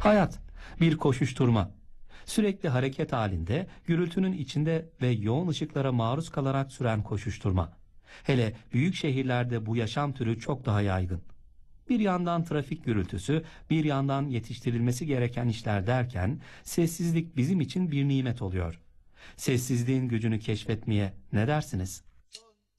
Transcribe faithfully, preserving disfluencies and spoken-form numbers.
Hayat bir koşuşturma. Sürekli hareket halinde, gürültünün içinde ve yoğun ışıklara maruz kalarak süren koşuşturma. Hele büyük şehirlerde bu yaşam türü çok daha yaygın. Bir yandan trafik gürültüsü, bir yandan yetiştirilmesi gereken işler derken sessizlik bizim için bir nimet oluyor. Sessizliğin gücünü keşfetmeye ne dersiniz?